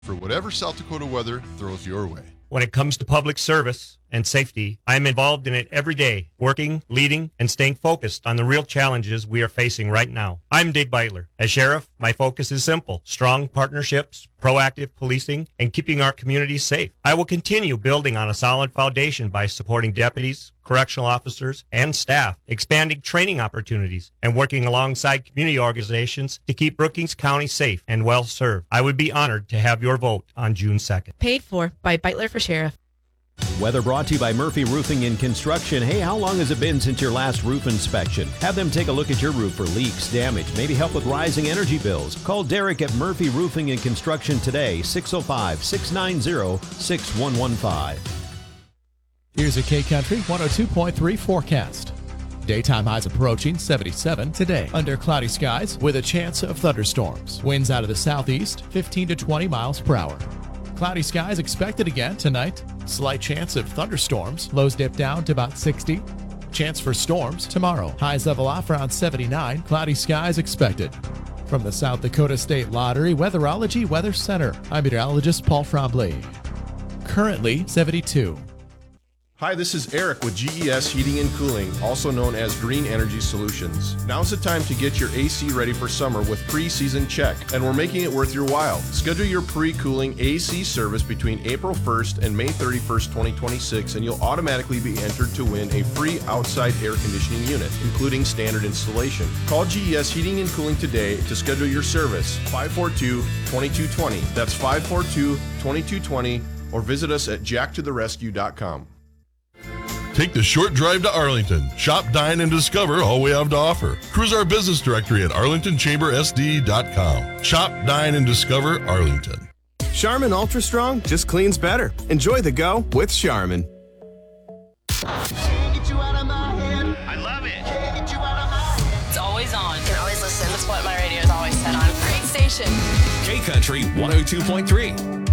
for whatever South Dakota weather throws your way. When it comes to public service and safety, I am involved in it every day, working, leading, and staying focused on the real challenges we are facing right now. I'm Dave Beitler. As sheriff, my focus is simple: strong partnerships, proactive policing, and keeping our communities safe. I will continue building on a solid foundation by supporting deputies, correctional officers, and staff, expanding training opportunities, and working alongside community organizations to keep Brookings County safe and well served. I would be honored to have your vote on June 2nd. Paid for by Beitler for Sheriff. Weather brought to you by Murphy Roofing and Construction. Hey, how long has it been since your last roof inspection? Have them take a look at your roof for leaks, damage, maybe help with rising energy bills. Call Derek at Murphy Roofing and Construction today, 605-690-6115. Here's a K-Country 102.3 forecast. Daytime highs approaching 77 today. Under cloudy skies with a chance of thunderstorms. Winds out of the southeast, 15 to 20 miles per hour. Cloudy skies expected again tonight. Slight chance of thunderstorms. Lows dip down to about 60. Chance for storms tomorrow. Highs level off around 79. Cloudy skies expected. From the South Dakota State Lottery Weatherology Weather Center, I'm meteorologist Paul Frombley. Currently 72. Hi, this is Eric with GES Heating and Cooling, also known as Green Energy Solutions. Now's the time to get your AC ready for summer with pre-season check, and we're making it worth your while. Schedule your pre-cooling AC service between April 1st and May 31st, 2026, and you'll automatically be entered to win a free outside air conditioning unit, including standard installation. Call GES Heating and Cooling today to schedule your service, 542-2220. That's 542-2220, or visit us at jacktotherescue.com. Take the short drive to Arlington. Shop, dine, and discover all we have to offer. Cruise our business directory at arlingtonchambersd.com. Shop, dine, and discover Arlington. Charmin Ultra Strong just cleans better. Enjoy the go with Charmin. I love it. It's always on. You can always listen. That's what my radio is always set on. Great station. K-Country 102.3.